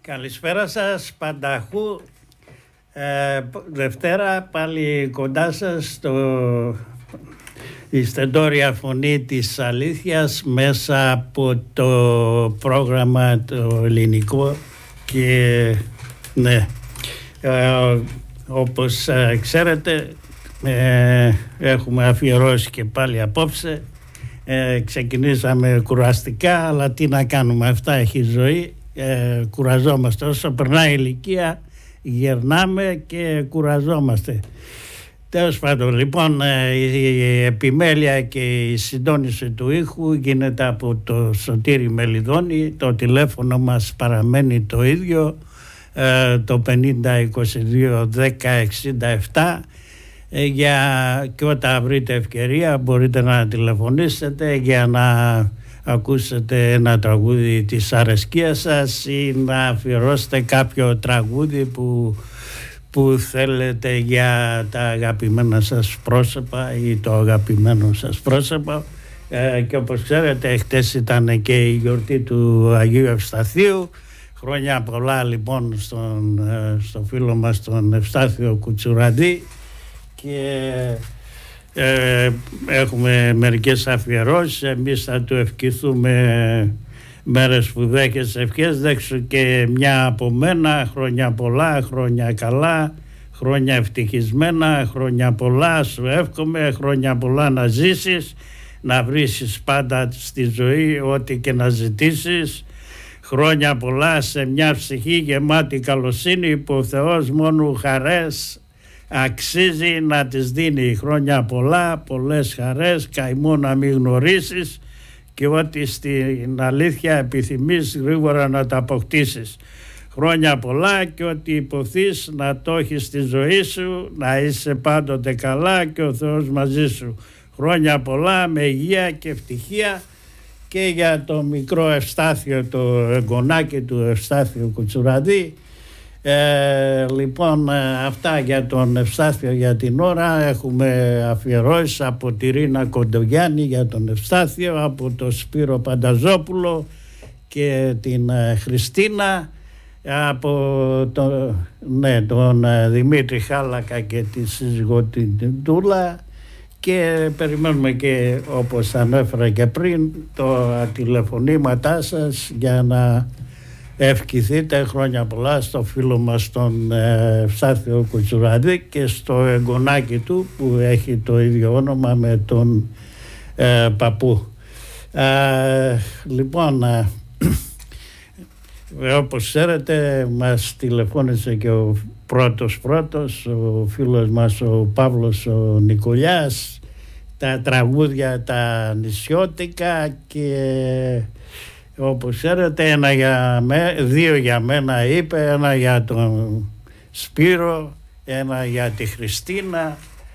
Καλησπέρα σας, Πανταχού. Δευτέρα πάλι κοντά σας η στεντόρια φωνή της αλήθειας μέσα από το πρόγραμμα το ελληνικό και ναι, όπως ξέρετε έχουμε αφιερώσει και πάλι απόψε. Ξεκινήσαμε κουραστικά, αλλά τι να κάνουμε, αυτά έχει ζωή. Κουραζόμαστε όσο περνάει η ηλικία, γερνάμε και κουραζόμαστε. Τέλος πάντων, λοιπόν, η επιμέλεια και η συντόνιση του ήχου γίνεται από το Σωτήρη Μελιδόνη. Το τηλέφωνο μας παραμένει το ίδιο, το 5022 1067. Και όταν βρείτε ευκαιρία μπορείτε να τηλεφωνήσετε για να ακούσετε ένα τραγούδι της αρεσκίας σας ή να αφιερώσετε κάποιο τραγούδι που θέλετε για τα αγαπημένα σας πρόσωπα ή το αγαπημένο σας πρόσωπο. Και όπως ξέρετε, χτες ήταν και η γιορτή του Αγίου Ευσταθίου. Χρόνια πολλά λοιπόν στο φίλο μας τον Ευστάθιο Κουτσουραντή, και έχουμε μερικές αφιερώσεις. Εμείς θα του ευχηθούμε μέρες σπουδαίες ευχές. Δέξω και μια από μένα. Χρόνια πολλά, χρόνια καλά, χρόνια ευτυχισμένα, χρόνια πολλά σου εύχομαι, χρόνια πολλά να ζήσεις, να βρίσκεις πάντα στη ζωή ό,τι και να ζητήσεις. Χρόνια πολλά σε μια ψυχή γεμάτη καλοσύνη που ο Θεός μόνο χαρές αξίζει να τις δίνει. Χρόνια πολλά, πολλές χαρές, καημό να μην γνωρίσεις και ό,τι στην αλήθεια επιθυμείς γρήγορα να τα αποκτήσεις. Χρόνια πολλά και ό,τι υποθείς να το έχεις στη ζωή σου, να είσαι πάντοτε καλά και ο Θεός μαζί σου. Χρόνια πολλά με υγεία και ευτυχία. Και για το μικρό Ευστάθιο, το εγγονάκι του Ευστάθιου Κουτσουραντή. Λοιπόν, αυτά για τον Ευστάθιο για την ώρα. Έχουμε αφιερώσεις από τη Ρίνα Κοντογιάννη για τον Ευστάθιο, από τον Σπύρο Πανταζόπουλο και την Χριστίνα, από τον Δημήτρη Χάλακα και τη σύζυγό την Τούλα, και περιμένουμε και, όπως ανέφερα και πριν, τα τηλεφωνήματά σας για να ευχηθείτε χρόνια πολλά στο φίλο μας τον Ευστάθιο Κουτσουραντή και στο εγγονάκι του που έχει το ίδιο όνομα με τον παππού. Λοιπόν, όπως ξέρετε μας τηλεφώνησε και ο πρώτος ο φίλος μας ο Παύλος ο Νικολιάς, τα τραγούδια τα νησιώτικα, και όπως ξέρετε δύο για μένα είπε, ένα για τον Σπύρο, ένα για τη Χριστίνα,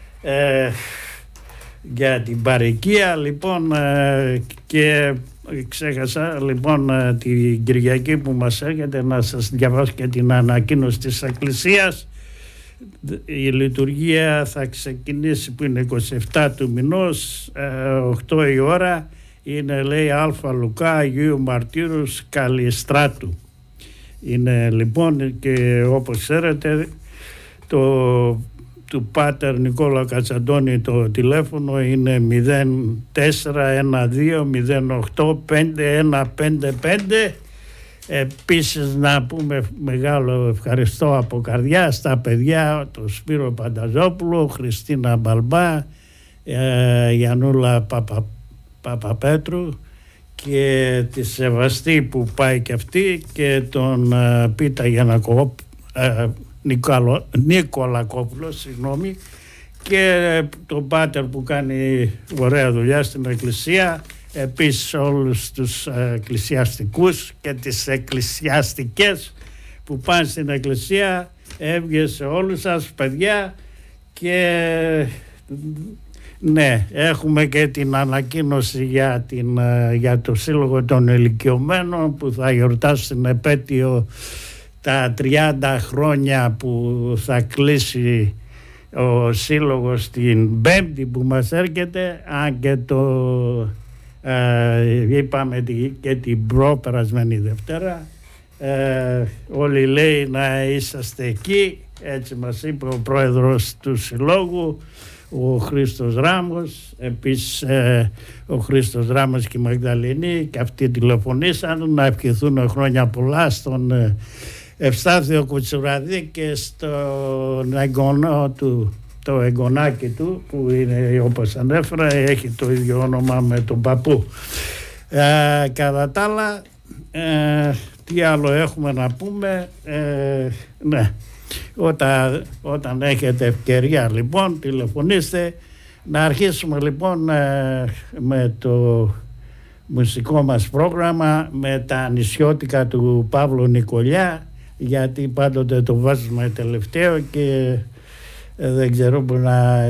για την παροικία λοιπόν, και ξέχασα λοιπόν την Κυριακή που μας έρχεται να σας διαβάσω και την ανακοίνωση της Εκκλησίας. Η λειτουργία θα ξεκινήσει που είναι 27 του μηνός, 8 η ώρα. Είναι, λέει, Αλφα Λουκά Αγίου Μαρτύρους Καλιστράτου. Είναι λοιπόν, και όπως ξέρετε του Πάτερ Νικόλα Κατσαντώνη το τηλέφωνο είναι 0412-08-5155. Επίσης να πούμε μεγάλο ευχαριστώ από καρδιά στα παιδιά, τον Σπύρο Πανταζόπουλο, Χριστίνα Μπαλμπά, Γιαννούλα Παπαπέτρου και τη Σεβαστή που πάει και αυτή, και τον Πίτα Νίκολα Κόπουλο, συγγνώμη, και τον Πάτερ που κάνει ωραία δουλειά στην Εκκλησία. Επίσης όλους τους εκκλησιαστικούς και τις εκκλησιαστικές που πάνε στην Εκκλησία. Έβγε σε όλους σας παιδιά. Και ναι, έχουμε και την ανακοίνωση για το Σύλλογο των Ηλικιωμένων που θα γιορτάσει την επέτειο τα 30 χρόνια που θα κλείσει ο Σύλλογος την Πέμπτη που μας έρχεται, αν και είπαμε και την προπερασμένη Δευτέρα όλοι λέει να είσαστε εκεί, έτσι μας είπε ο πρόεδρος του Συλλόγου, ο Χρήστος Ράμος. Επίσης ο Χρήστος Ράμος και η Μαγδαληνή και αυτοί τηλεφωνήσαν να ευχηθούν χρόνια πολλά στον Ευστάθιο Κουτσουραδί και στον εγγονό του, το εγγονάκι του που είναι, όπως ανέφερα, έχει το ίδιο όνομα με τον παππού. Κατά τα άλλα, τι άλλο έχουμε να πούμε? Ναι, όταν έχετε ευκαιρία λοιπόν τηλεφωνήστε. Να αρχίσουμε λοιπόν με το μουσικό μας πρόγραμμα, με τα νησιώτικα του Παύλου Νικολιά, γιατί πάντοτε το βάζουμε τελευταίο και δεν ξέρω που να...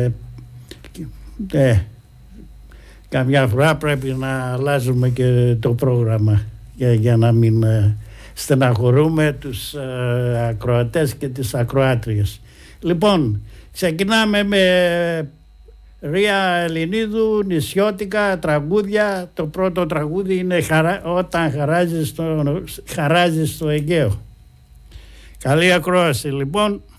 καμιά φορά πρέπει να αλλάζουμε και το πρόγραμμα για να μην στεναχωρούμε τους ακροατές και τις ακροάτριες. Λοιπόν, ξεκινάμε με Ρία Ελληνίδου, νησιώτικα τραγούδια. Το πρώτο τραγούδι είναι «Όταν χαράζει στο Αιγαίο». Καλή ακρόαση λοιπόν.